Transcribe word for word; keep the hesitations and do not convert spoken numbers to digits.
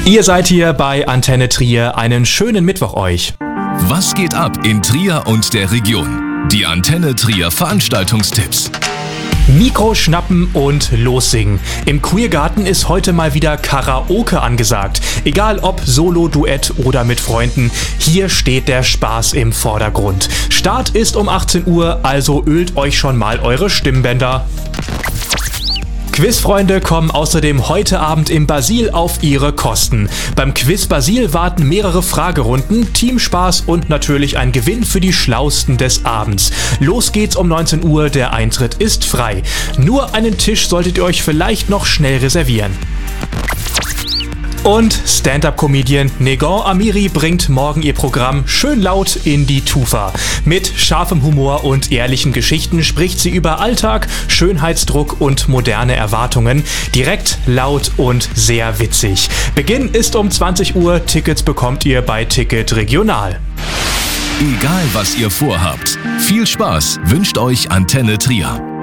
Ihr seid hier bei Antenne Trier. Einen schönen Mittwoch euch. Was geht ab in Trier und der Region? Die Antenne Trier Veranstaltungstipps. Mikro schnappen und lossingen. Im Queergarten ist heute mal wieder Karaoke angesagt. Egal ob Solo, Duett oder mit Freunden, hier steht der Spaß im Vordergrund. Start ist um achtzehn Uhr, also ölt euch schon mal eure Stimmbänder. Quizfreunde kommen außerdem heute Abend im Basil auf ihre Kosten. Beim Quiz Basil warten mehrere Fragerunden, Teamspaß und natürlich ein Gewinn für die Schlausten des Abends. Los geht's um neunzehn Uhr, der Eintritt ist frei. Nur einen Tisch solltet ihr euch vielleicht noch schnell reservieren. Und Stand-Up-Comedian Negon Amiri bringt morgen ihr Programm schön laut in die Tufa. Mit scharfem Humor und ehrlichen Geschichten spricht sie über Alltag, Schönheitsdruck und moderne Erwartungen. Direkt, laut und sehr witzig. Beginn ist um zwanzig Uhr. Tickets bekommt ihr bei Ticket Regional. Egal was ihr vorhabt, viel Spaß wünscht euch Antenne Trier.